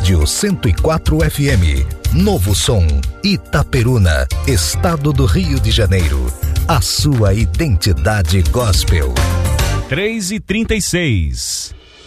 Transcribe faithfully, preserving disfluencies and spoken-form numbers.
Rádio cento e quatro F M, Novo Som, Itaperuna, Estado do Rio de Janeiro. A sua identidade gospel. três e trinta e seis.